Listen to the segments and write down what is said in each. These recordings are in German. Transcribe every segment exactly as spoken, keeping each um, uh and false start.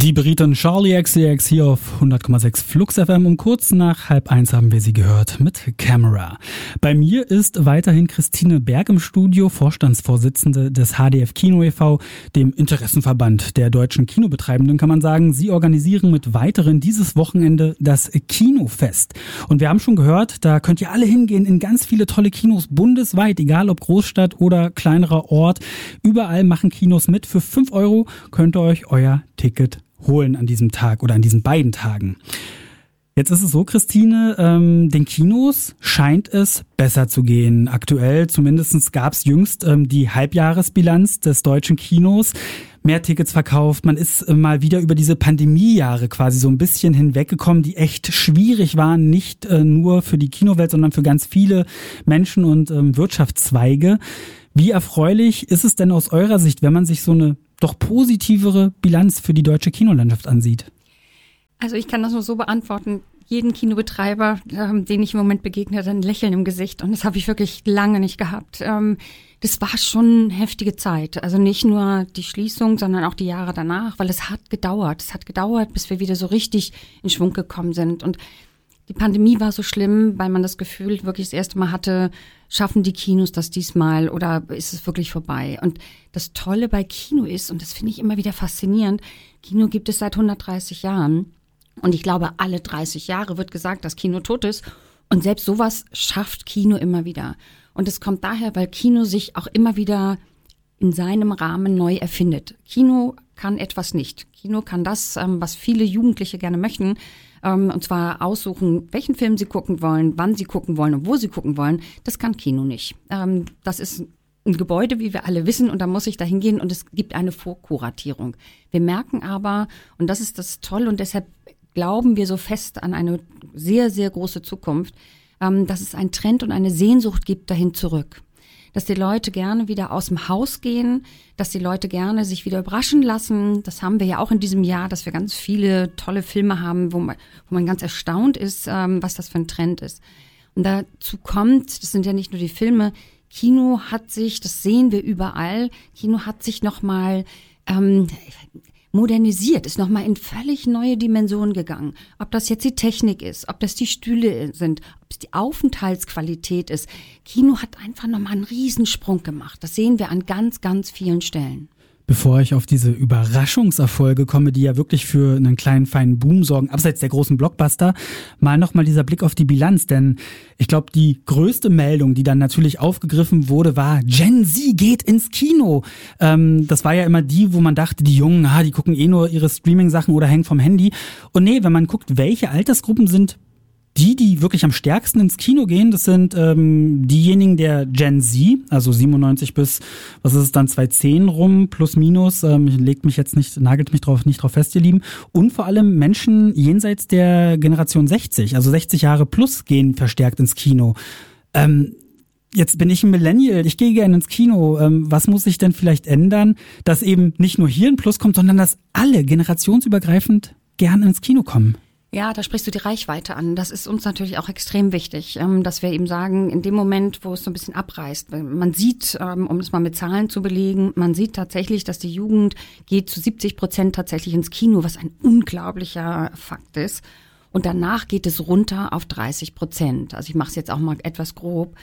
Die Britin Charli X C X hier auf hundert Komma sechs Flux F M. Um kurz nach halb eins haben wir sie gehört mit Camera. Bei mir ist weiterhin Christine Berg im Studio, Vorstandsvorsitzende des H D F Kino e V, dem Interessenverband der deutschen Kinobetreibenden, kann man sagen. Sie organisieren mit weiteren dieses Wochenende das Kinofest. Und wir haben schon gehört, da könnt ihr alle hingehen in ganz viele tolle Kinos bundesweit, egal ob Großstadt oder kleinerer Ort. Überall machen Kinos mit. Für fünf Euro könnt ihr euch euer Ticket holen an diesem Tag oder an diesen beiden Tagen. Jetzt ist es so, Christine, ähm, den Kinos scheint es besser zu gehen. Aktuell zumindest gab es jüngst ähm, die Halbjahresbilanz des deutschen Kinos. Mehr Tickets verkauft. Man ist äh, mal wieder über diese Pandemiejahre quasi so ein bisschen hinweggekommen, die echt schwierig waren, nicht äh, nur für die Kinowelt, sondern für ganz viele Menschen und ähm, Wirtschaftszweige. Wie erfreulich ist es denn aus eurer Sicht, wenn man sich so eine doch positivere Bilanz für die deutsche Kinolandschaft ansieht? Also ich kann das nur so beantworten. Jeden Kinobetreiber, ähm, den ich im Moment begegne, hat ein Lächeln im Gesicht. Und das habe ich wirklich lange nicht gehabt. Ähm, das war schon eine heftige Zeit. Also nicht nur die Schließung, sondern auch die Jahre danach, weil es hat gedauert. Es hat gedauert, bis wir wieder so richtig in Schwung gekommen sind. Und die Pandemie war so schlimm, weil man das Gefühl wirklich das erste Mal hatte, schaffen die Kinos das diesmal oder ist es wirklich vorbei? Und das Tolle bei Kino ist, und das finde ich immer wieder faszinierend, Kino gibt es seit hundertdreißig Jahren. Und ich glaube, alle dreißig Jahre wird gesagt, dass Kino tot ist. Und selbst sowas schafft Kino immer wieder. Und es kommt daher, weil Kino sich auch immer wieder in seinem Rahmen neu erfindet. Kino kann etwas nicht. Kino kann das, was viele Jugendliche gerne möchten, und zwar aussuchen, welchen Film sie gucken wollen, wann sie gucken wollen und wo sie gucken wollen. Das kann Kino nicht. Das ist ein Gebäude, wie wir alle wissen, und da muss ich da hingehen und es gibt eine Vorkuratierung. Wir merken aber, und das ist das Tolle, und deshalb glauben wir so fest an eine sehr, sehr große Zukunft, dass es einen Trend und eine Sehnsucht gibt dahin zurück. Dass die Leute gerne wieder aus dem Haus gehen, dass die Leute gerne sich wieder überraschen lassen. Das haben wir ja auch in diesem Jahr, dass wir ganz viele tolle Filme haben, wo man, wo man ganz erstaunt ist, ähm, was das für ein Trend ist. Und dazu kommt, das sind ja nicht nur die Filme, Kino hat sich, das sehen wir überall, Kino hat sich nochmal ähm, modernisiert, ist nochmal in völlig neue Dimensionen gegangen. Ob das jetzt die Technik ist, ob das die Stühle sind, ob es die Aufenthaltsqualität ist. Kino hat einfach nochmal einen Riesensprung gemacht. Das sehen wir an ganz, ganz vielen Stellen. Bevor ich auf diese Überraschungserfolge komme, die ja wirklich für einen kleinen, feinen Boom sorgen, abseits der großen Blockbuster, mal nochmal dieser Blick auf die Bilanz. Denn ich glaube, die größte Meldung, die dann natürlich aufgegriffen wurde, war, Gen Z geht ins Kino. Ähm, das war ja immer die, wo man dachte, die Jungen, ah, die gucken eh nur ihre Streaming-Sachen oder hängen vom Handy. Und nee, wenn man guckt, welche Altersgruppen sind die, die wirklich am stärksten ins Kino gehen, das sind ähm, diejenigen der Gen Z, also siebenundneunzig bis, was ist es dann, zweitausendzehn rum, plus minus, ähm, legt mich jetzt nicht, nagelt mich drauf, nicht drauf fest, ihr Lieben. Und vor allem Menschen jenseits der Generation sechzig, also sechzig Jahre plus, gehen verstärkt ins Kino. Ähm, Jetzt bin ich ein Millennial, ich gehe gerne ins Kino. Ähm, was muss sich denn vielleicht ändern, dass eben nicht nur hier ein Plus kommt, sondern dass alle generationsübergreifend gern ins Kino kommen? Ja, da sprichst du die Reichweite an. Das ist uns natürlich auch extrem wichtig, dass wir eben sagen, in dem Moment, wo es so ein bisschen abreißt, man sieht, um es mal mit Zahlen zu belegen, man sieht tatsächlich, dass die Jugend geht zu siebzig Prozent tatsächlich ins Kino, was ein unglaublicher Fakt ist. Und danach geht es runter auf dreißig Prozent. Also ich mache es jetzt auch mal etwas grob.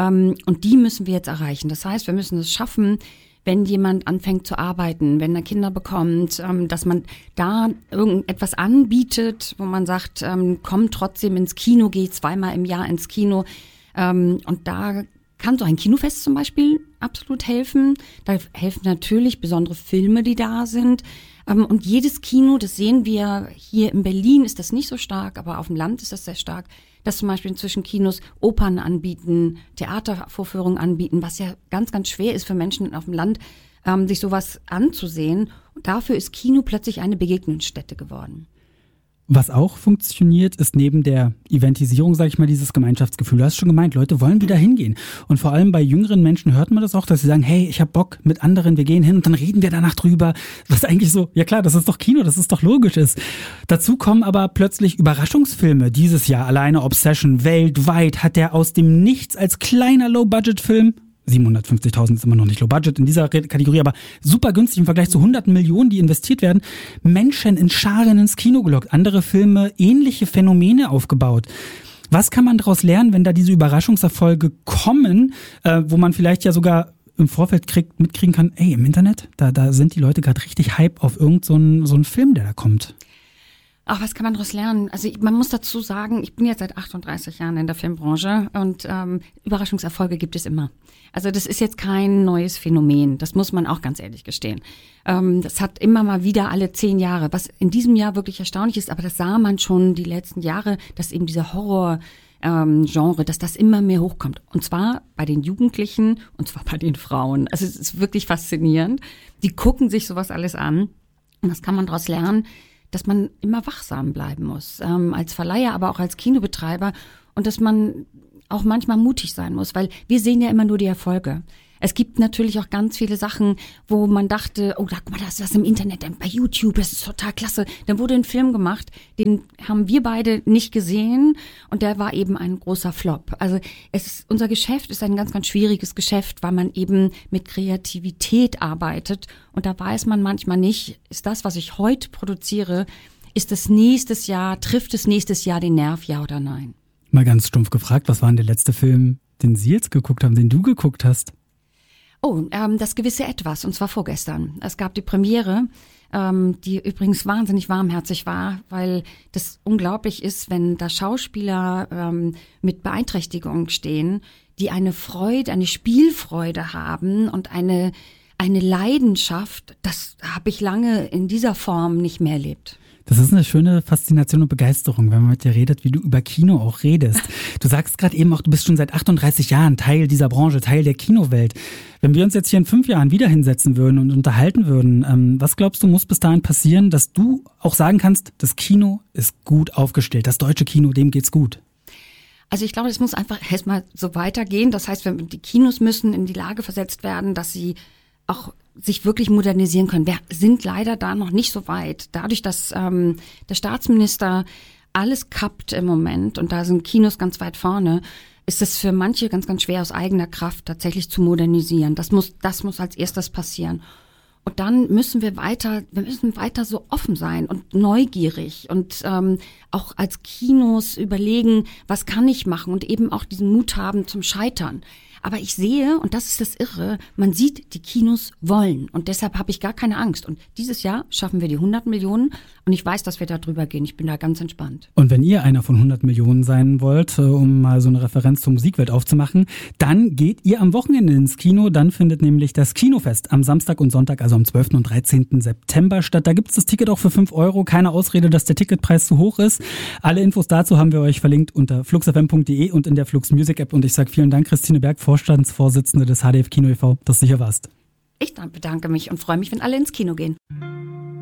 Und die müssen wir jetzt erreichen. Das heißt, wir müssen es schaffen, wenn jemand anfängt zu arbeiten, wenn er Kinder bekommt, dass man da irgendetwas anbietet, wo man sagt, komm trotzdem ins Kino, geh zweimal im Jahr ins Kino. Und da kann so ein Kinofest zum Beispiel absolut helfen. Da helfen natürlich besondere Filme, die da sind. Und jedes Kino, das sehen wir hier in Berlin, ist das nicht so stark, aber auf dem Land ist das sehr stark, dass zum Beispiel inzwischen Kinos Opern anbieten, Theatervorführungen anbieten, was ja ganz, ganz schwer ist für Menschen auf dem Land, ähm, sich sowas anzusehen. Und dafür ist Kino plötzlich eine Begegnungsstätte geworden. Was auch funktioniert, ist neben der Eventisierung, sage ich mal, dieses Gemeinschaftsgefühl. Du hast schon gemeint, Leute wollen wieder hingehen. Und vor allem bei jüngeren Menschen hört man das auch, dass sie sagen, hey, ich hab Bock mit anderen, wir gehen hin und dann reden wir danach drüber. Was eigentlich so, ja klar, das ist doch Kino, das ist doch logisch ist. Dazu kommen aber plötzlich Überraschungsfilme. Dieses Jahr alleine Obsession weltweit hat der aus dem Nichts als kleiner Low-Budget-Film siebenhundertfünfzigtausend ist immer noch nicht Low Budget in dieser Kategorie, aber super günstig im Vergleich zu hunderten Millionen, die investiert werden. Menschen in Scharen ins Kino gelockt, andere Filme, ähnliche Phänomene aufgebaut. Was kann man daraus lernen, wenn da diese Überraschungserfolge kommen, äh, wo man vielleicht ja sogar im Vorfeld kriegt, mitkriegen kann, ey, im Internet, da, da sind die Leute gerade richtig hype auf irgend so einen, so einen Film, der da kommt. Ach, was kann man daraus lernen? Also ich, man muss dazu sagen, ich bin jetzt seit achtunddreißig Jahren in der Filmbranche und ähm, Überraschungserfolge gibt es immer. Also das ist jetzt kein neues Phänomen, das muss man auch ganz ehrlich gestehen. Ähm, das hat immer mal wieder alle zehn Jahre, was in diesem Jahr wirklich erstaunlich ist, aber das sah man schon die letzten Jahre, dass eben dieser Horror ähm, Genre, dass das immer mehr hochkommt. Und zwar bei den Jugendlichen und zwar bei den Frauen. Also es ist wirklich faszinierend. Die gucken sich sowas alles an und was kann man daraus lernen? Dass man immer wachsam bleiben muss, ähm, als Verleiher, aber auch als Kinobetreiber und dass man auch manchmal mutig sein muss, weil wir sehen ja immer nur die Erfolge. Es gibt natürlich auch ganz viele Sachen, wo man dachte, oh, da, guck mal, da ist was im Internet, bei YouTube, das ist total klasse. Dann wurde ein Film gemacht, den haben wir beide nicht gesehen und der war eben ein großer Flop. Also es ist, unser Geschäft ist ein ganz, ganz schwieriges Geschäft, weil man eben mit Kreativität arbeitet und da weiß man manchmal nicht, ist das, was ich heute produziere, ist es nächstes Jahr, trifft es nächstes Jahr den Nerv, ja oder nein? Mal ganz stumpf gefragt, was war denn der letzte Film, den Sie jetzt geguckt haben, den du geguckt hast? Oh, ähm, das gewisse Etwas, und zwar vorgestern. Es gab die Premiere, ähm, die übrigens wahnsinnig warmherzig war, weil das unglaublich ist, wenn da Schauspieler ähm, mit Beeinträchtigung stehen, die eine Freude, eine Spielfreude haben und eine, eine Leidenschaft, das habe ich lange in dieser Form nicht mehr erlebt. Das ist eine schöne Faszination und Begeisterung, wenn man mit dir redet, wie du über Kino auch redest. Du sagst gerade eben auch, du bist schon seit achtunddreißig Jahren Teil dieser Branche, Teil der Kinowelt. Wenn wir uns jetzt hier in fünf Jahren wieder hinsetzen würden und unterhalten würden, ähm, was glaubst du, muss bis dahin passieren, dass du auch sagen kannst, das Kino ist gut aufgestellt, das deutsche Kino, dem geht's gut? Also ich glaube, es muss einfach erstmal so weitergehen. Das heißt, die Kinos müssen in die Lage versetzt werden, dass sie auch sich wirklich modernisieren können. Wir sind leider da noch nicht so weit. Dadurch, dass ähm, der Staatsminister alles kappt im Moment und da sind Kinos ganz weit vorne, ist es für manche ganz, ganz schwer aus eigener Kraft tatsächlich zu modernisieren. Das muss, das muss als erstes passieren. Und dann müssen wir weiter, wir müssen weiter so offen sein und neugierig und ähm, auch als Kinos überlegen, was kann ich machen und eben auch diesen Mut haben zum Scheitern. Aber ich sehe, und das ist das Irre, man sieht, die Kinos wollen. Und deshalb habe ich gar keine Angst. Und dieses Jahr schaffen wir die hundert Millionen. Und ich weiß, dass wir da drüber gehen. Ich bin da ganz entspannt. Und wenn ihr einer von hundert Millionen sein wollt, um mal so eine Referenz zur Musikwelt aufzumachen, dann geht ihr am Wochenende ins Kino. Dann findet nämlich das Kinofest am Samstag und Sonntag, also am zwölften und dreizehnten September statt. Da gibt's das Ticket auch für fünf Euro. Keine Ausrede, dass der Ticketpreis zu hoch ist. Alle Infos dazu haben wir euch verlinkt unter flux f m punkt d e und in der Flux Music App. Und ich sage vielen Dank, Christine Berg, Vorstandsvorsitzende des H D F Kino e V, dass du hier warst. Ich bedanke mich und freue mich, wenn alle ins Kino gehen.